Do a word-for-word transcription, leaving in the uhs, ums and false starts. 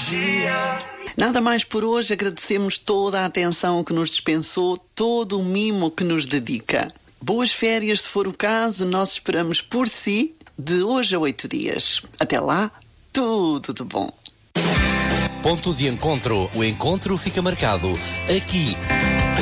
magia. Nada mais por hoje, agradecemos toda a atenção que nos dispensou, todo o mimo que nos dedica. Boas férias, se for o caso, nós esperamos por si de hoje a oito dias. Até lá, tudo de bom. Ponto de encontro. O encontro fica marcado aqui